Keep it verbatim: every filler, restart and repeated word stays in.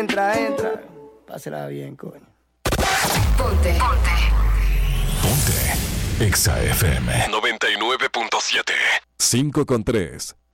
entra, entra. Pásela bien, coño. Ponte. Ponte. Ponte. Exa F M. noventa y nueve punto siete. cinco con tres.